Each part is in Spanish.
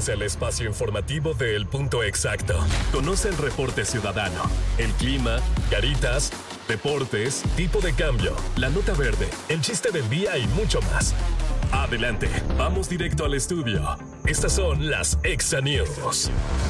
Bienvenidos al espacio informativo de El Punto Exacto. Conoce el reporte ciudadano, el clima, caritas, deportes, tipo de cambio, la nota verde, el chiste del día y mucho más. Adelante, vamos directo al estudio. Estas son las Exa News.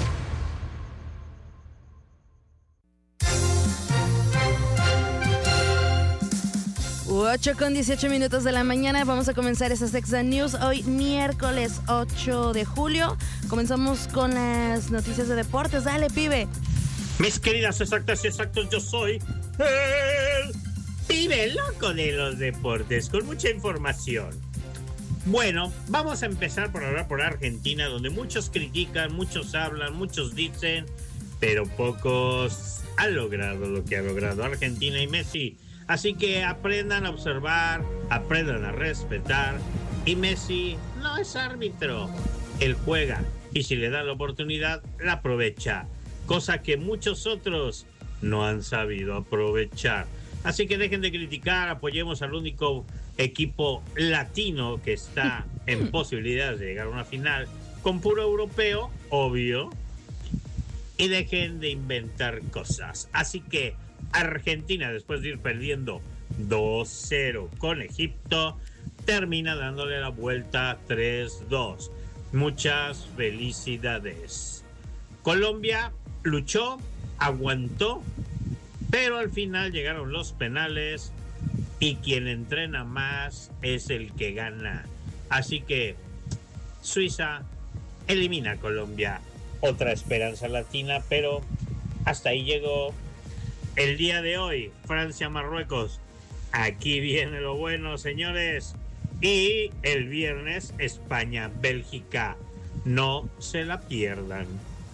8:18 de la mañana, vamos a comenzar esas Exa News hoy miércoles 8 de julio. Comenzamos con las noticias de deportes. Dale, pibe. Mis queridas exactas y exactos, yo soy el pibe loco de los deportes, con mucha información. Bueno, vamos a empezar por hablar por Argentina, donde muchos critican, muchos hablan, muchos dicen, pero pocos han logrado lo que ha logrado Argentina y Messi. Así que aprendan a observar, aprendan a respetar. Y Messi no es árbitro, él juega y si le dan la oportunidad, la aprovecha. Cosa que muchos otros no han sabido aprovechar. Así que dejen de criticar, apoyemos al único equipo latino que está en posibilidades de llegar a una final con puro europeo, obvio. Y dejen de inventar cosas. Así que Argentina, después de ir perdiendo 2-0 con Egipto, termina dándole la vuelta 3-2. Muchas felicidades. Colombia luchó, aguantó, pero al final llegaron los penales y quien entrena más es el que gana. Así que Suiza elimina a Colombia. Otra esperanza latina, pero hasta ahí llegó. El día de hoy, Francia-Marruecos. Aquí viene lo bueno, señores. Y el viernes, España-Bélgica. No se la pierdan.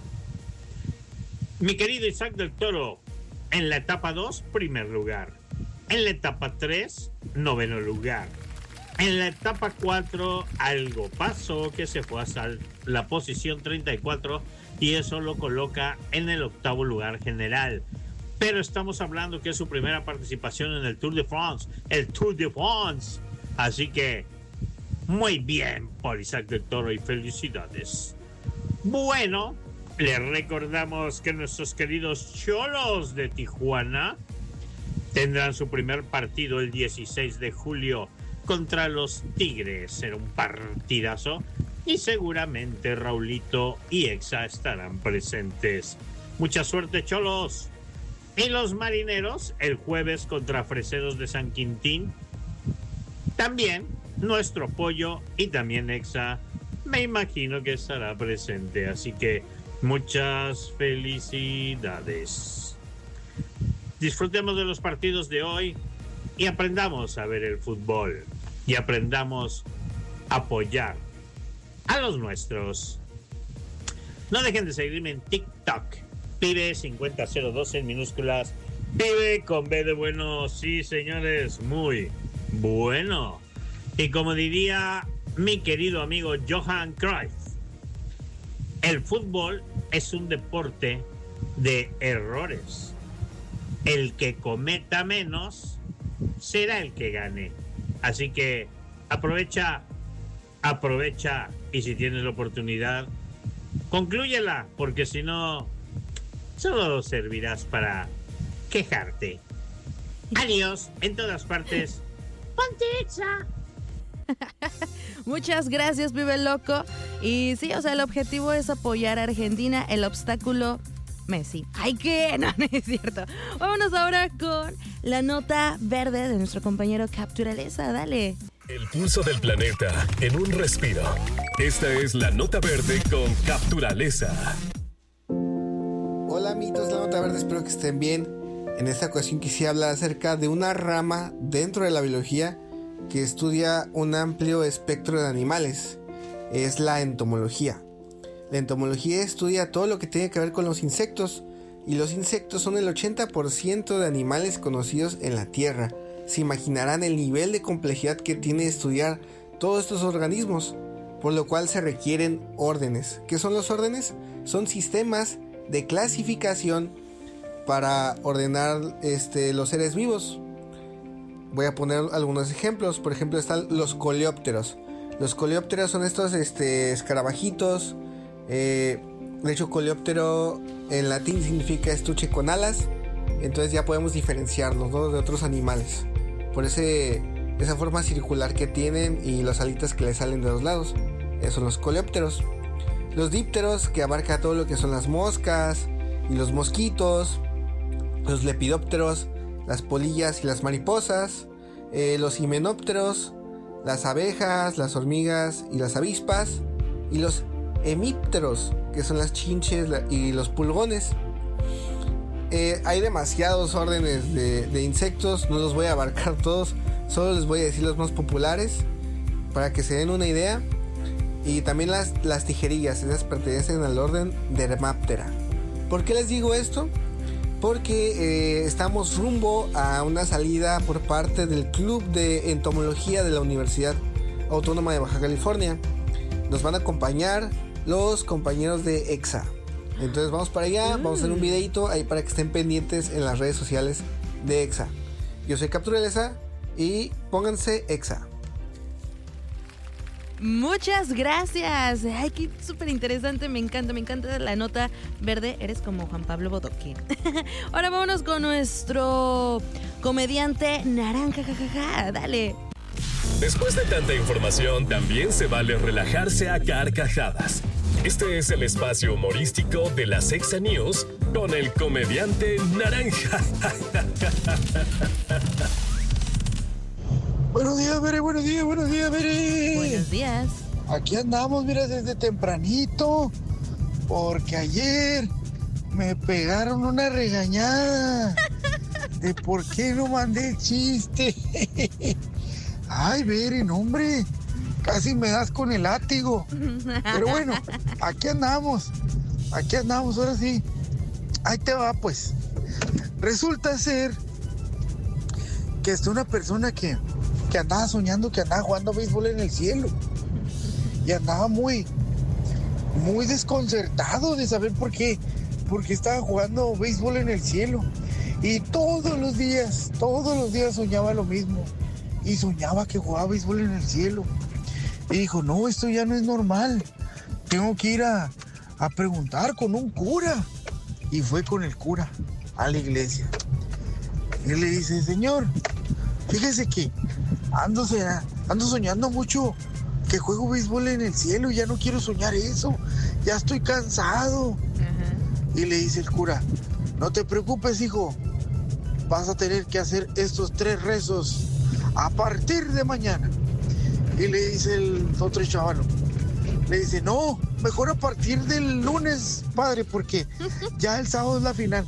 Mi querido Isaac del Toro, en la etapa 2, primer lugar. En la etapa 3, noveno lugar. En la etapa 4, algo pasó que se fue hasta la posición 34 y eso lo coloca en el octavo lugar general. Pero estamos hablando que es su primera participación en el Tour de France. El Tour de France. Así que, muy bien por Isaac del Toro y felicidades. Bueno, les recordamos que nuestros queridos Cholos de Tijuana tendrán su primer partido el 16 de julio contra los Tigres. Será un partidazo y seguramente Raulito y Exa estarán presentes. Mucha suerte, Cholos. Y los Marineros, el jueves contra Freseros de San Quintín. También nuestro Pollo y también Exa, me imagino que estará presente. Así que muchas felicidades. Disfrutemos de los partidos de hoy y aprendamos a ver el fútbol. Y aprendamos a apoyar a los nuestros. No dejen de seguirme en TikTok. Pibe 50012 en minúsculas. Pibe con B de bueno. Sí, señores, muy bueno. Y como diría mi querido amigo Johan Cruyff, el fútbol es un deporte de errores. El que cometa menos será el que gane. Así que aprovecha y si tienes la oportunidad, conclúyela, porque si no, solo servirás para quejarte. Adiós en todas partes. ¡Ponte Exa! Muchas gracias, pibe loco. Y sí, o sea, el objetivo es apoyar a Argentina. El obstáculo, Messi. ¡Ay, qué! No, no es cierto. Vámonos ahora con la nota verde de nuestro compañero Capturaleza. Dale. El pulso del planeta en un respiro. Esta es la nota verde con Capturaleza. Hola amiguitos de la nota verde, espero que estén bien. En esta ocasión quisiera hablar acerca de una rama dentro de la biología que estudia un amplio espectro de animales. Es la entomología. La entomología estudia todo lo que tiene que ver con los insectos, y los insectos son el 80% de animales conocidos en la Tierra. Se imaginarán el nivel de complejidad que tiene estudiar todos estos organismos, por lo cual se requieren órdenes. ¿Qué son los órdenes? Son sistemas de clasificación para ordenar los seres vivos. Voy a poner algunos ejemplos. Por ejemplo, están los coleópteros. Los coleópteros son estos escarabajitos De hecho, coleóptero en latín significa estuche con alas. Entonces ya podemos diferenciarlos, ¿no?, de otros animales por esa forma circular que tienen y las alitas que le salen de los lados. Esos son los coleópteros. Los dípteros, que abarca todo lo que son las moscas y los mosquitos. Los lepidópteros, las polillas y las mariposas. Los himenópteros, las abejas, las hormigas y las avispas. Y los hemípteros, que son las chinches y los pulgones. Hay demasiados órdenes de insectos, no los voy a abarcar todos, solo les voy a decir los más populares para que se den una idea. Y también las tijerillas, esas pertenecen al orden Dermaptera. ¿Por qué les digo esto? Porque estamos rumbo a una salida por parte del Club de Entomología de la Universidad Autónoma de Baja California. Nos van a acompañar los compañeros de EXA. Entonces vamos para allá, vamos a hacer un videito ahí para que estén pendientes en las redes sociales de EXA. Yo soy Capturaleza y pónganse EXA. Muchas gracias. Ay, qué súper interesante. Me encanta la nota verde. Eres como Juan Pablo Bodoque. Ahora vámonos con nuestro comediante naranja. Jajaja. Dale. Después de tanta información, también se vale relajarse a carcajadas. Este es el espacio humorístico de las Exa News con el comediante naranja. Buenos días, Bere, buenos días, Bere. Buenos días. Aquí andamos, mira, desde tempranito, porque ayer me pegaron una regañada de por qué no mandé el chiste. Ay, Bere, no, hombre, casi me das con el látigo. Pero bueno, aquí andamos, ahora sí. Ahí te va, pues. Resulta ser que es una persona que andaba soñando que andaba jugando béisbol en el cielo. Y andaba muy desconcertado de saber por qué estaba jugando béisbol en el cielo. Y todos los días soñaba lo mismo. Y soñaba que jugaba béisbol en el cielo. Y dijo, no, esto ya no es normal. Tengo que ir a preguntar con un cura. Y fue con el cura a la iglesia. Y le dice, señor, fíjese que ando soñando mucho que juego béisbol en el cielo. Ya no quiero soñar eso. Ya estoy cansado. Y le dice el cura, no te preocupes, hijo. Vas a tener que hacer estos 3 rezos a partir de mañana. Y le dice el otro chavalo, le dice, no, mejor a partir del lunes, padre, porque ya el sábado es la final.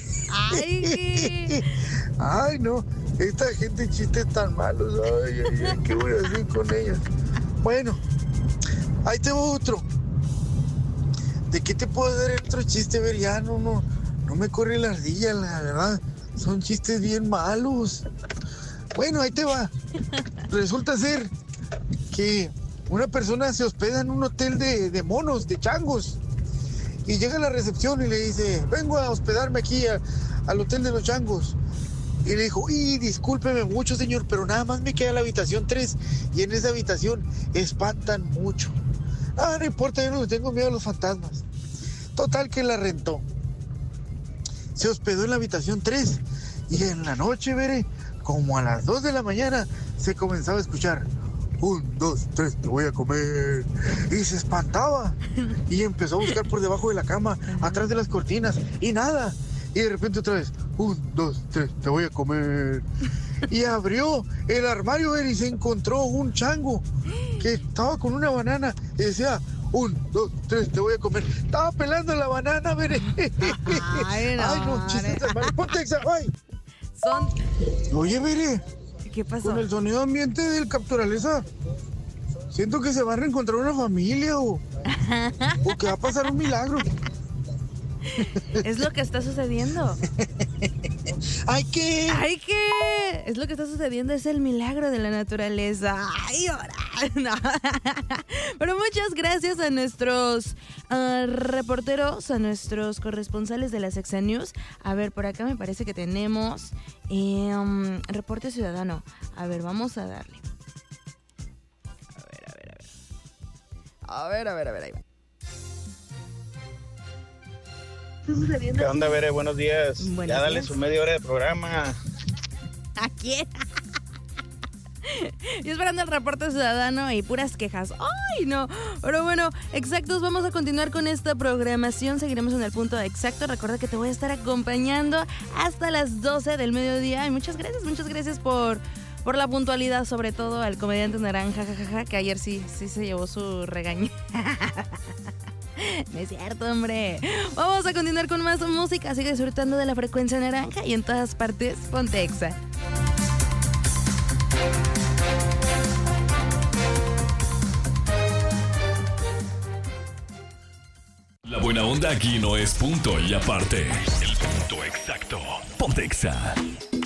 Ay, Ay, no, esta gente chistes tan malos. Ay, ¿qué voy a hacer con ellos? Bueno, ahí te va otro. ¿De qué te puedo dar otro chiste, ver? Ya no me corre la ardilla, la verdad. Son chistes bien malos. Bueno, ahí te va. Resulta ser que una persona se hospeda en un hotel de monos, de changos. Y llega a la recepción y le dice, vengo a hospedarme aquí al hotel de los changos. Y le dijo, discúlpeme mucho, señor, pero nada más me queda la habitación 3. Y en esa habitación espantan mucho. No importa, yo no le tengo miedo a los fantasmas. Total que la rentó. Se hospedó en la habitación 3. Y en la noche, veré, como a las 2 de la mañana, se comenzaba a escuchar, 1, 2, 3, te voy a comer. Y se espantaba. Y empezó a buscar por debajo de la cama, atrás de las cortinas, y nada. Y de repente otra vez, 1, 2, 3, te voy a comer. Y abrió el armario, y se encontró un chango que estaba con una banana y decía, 1, 2, 3, te voy a comer. Estaba pelando la banana, veré. Ay, no, chistes hermano. Ponte exa, ay. Oye, veré. ¿Qué pasó? Con el sonido ambiente del Capturaleza, siento que se va a reencontrar una familia o que va a pasar un milagro. Es lo que está sucediendo. ¡Ay, qué! Es lo que está sucediendo, es el milagro de la naturaleza. ¡Ay, ahora! No. Pero muchas gracias a nuestros reporteros, a nuestros corresponsales de la Exa News. A ver, por acá me parece que tenemos reporte ciudadano. A ver, vamos a darle. A ver, ahí va. está sucediendo? ¿Qué onda, Bere? Buenos días. Buenos Ya dale días. su media hora de programa. ¿A quién? Yo esperando el reporte ciudadano y puras quejas. ¡Ay, no! Pero bueno, exactos, vamos a continuar con esta programación. Seguiremos en el punto exacto. Recuerda que te voy a estar acompañando hasta las 12 del mediodía. Y muchas gracias por la puntualidad, sobre todo al comediante Naranja, jajaja, que ayer sí se llevó su regaño. No es cierto, hombre. Vamos a continuar con más música. Sigue disfrutando de la frecuencia naranja y en todas partes, ponte Exa. La buena onda aquí no es punto y aparte. El punto exacto. Ponte Exa.